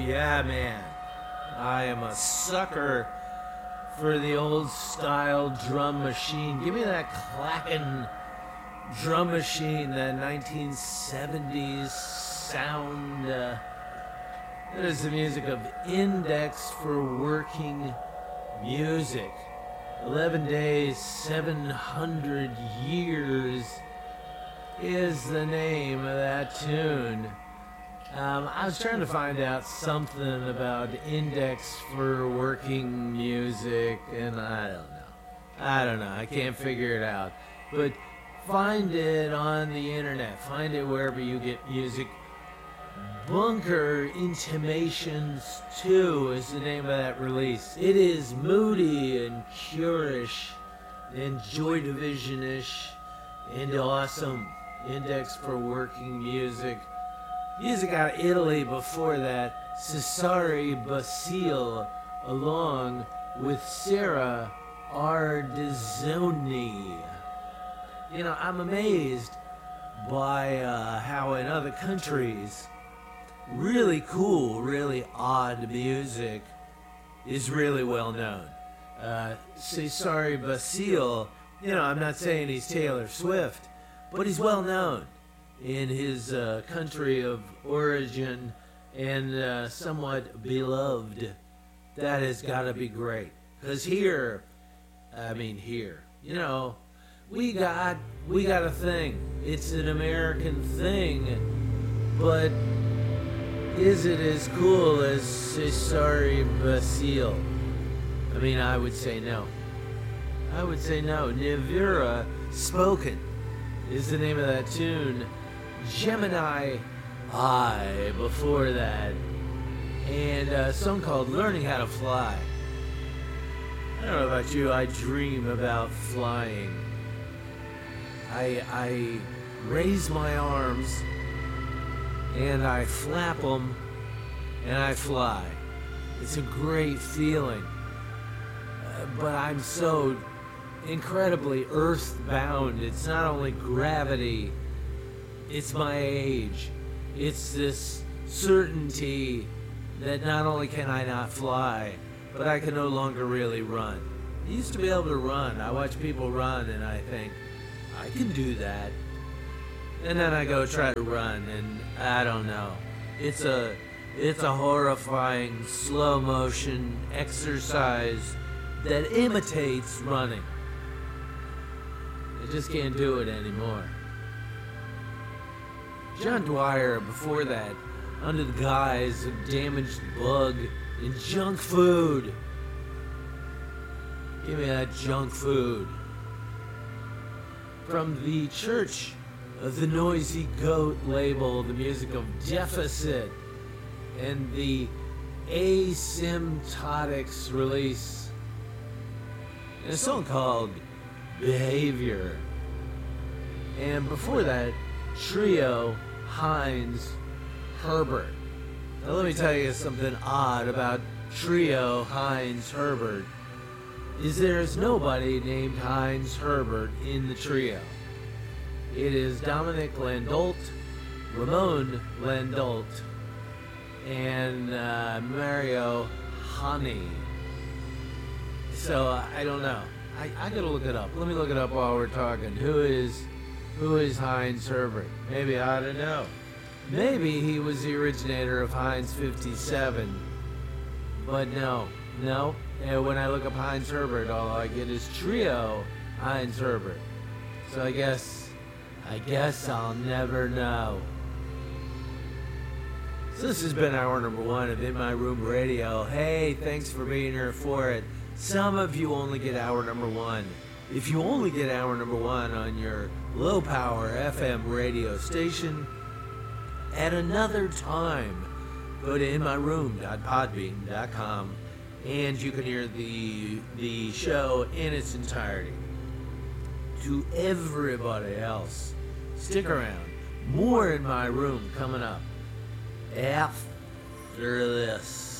yeah, man. I am a sucker for the old style drum machine. Give me that clacking drum machine, that 1970s sound. That is the music of Index for Working Music. 11 Days, 700 Years is the name of that tune. I was trying to find out something about Index for Working Music, and I don't know. I can't figure it out. But find it on the internet. Find it wherever you get music. Bunker Intimations 2 is the name of that release. It is moody and curish and Joy Division-ish and awesome. Index for Working Music. Music out of Italy before that. Cesare Basile along with Sarah Ardizzoni. You know, I'm amazed by how in other countries really cool, really odd music is really well known. Cesare Basile, you know, I'm not saying he's Taylor Swift, but he's well known in his country of origin and somewhat beloved. That has got to be great. Because here, you know, we got a thing. It's an American thing, but is it as cool as Cesare Basile? I mean, I would say no. Nivira Spoken is the name of that tune. Gemini Eye before that. And a song called Learning How to Fly. I don't know about you, I dream about flying. I raise my arms and I flap them and I fly. It's a great feeling. But I'm so incredibly earthbound. It's not only gravity, it's my age. It's this certainty that not only can I not fly, but I can no longer really run. I used to be able to run. I watch people run and I think, I can do that. And then I go try to run and I don't know. It's a horrifying slow motion exercise that imitates running. I just can't do it anymore. John Dwyer before that, under the guise of Damaged Bug and junk food. Give me that junk food. From the Church of the Noisy Goat label, the music of Deficit and the Asymptotics release. And a song called Behavior. And before that, Trio Heinz Herbert. Now let me tell you something odd about Trio Heinz Herbert. Is there's nobody named Heinz Herbert in the trio. It is Dominic Landolt, Ramon Landolt, and Mario Hani. So I don't know. I gotta look it up. Let me look it up while we're talking. Who is Heinz Herbert? Maybe I ought to know. Maybe he was the originator of Heinz 57. But no. And when I look up Heinz Herbert, all I get is Trio Heinz Herbert. So I guess I'll never know. So this has been hour number 1 of In My Room Radio. Hey, thanks for being here for it. Some of you only get hour number 1. If you only get hour number 1 on your low power FM radio station, at another time, go to inmyroom.podbean.com and you can hear the show in its entirety. To everybody else, stick around. More In My Room coming up after this.